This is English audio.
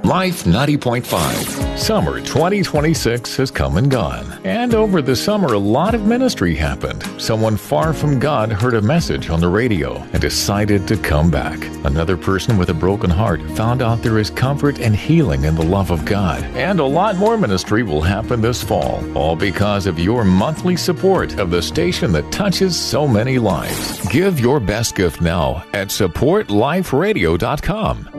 Life 90.5. Summer 2026 has come and gone. And over the summer, a lot of ministry happened. Someone far from God heard a message on the radio and decided to come back. Another person with a broken heart found out there is comfort and healing in the love of God. And a lot more ministry will happen this fall, all because of your monthly support of the station that touches so many lives. Give your best gift now at supportliferadio.com.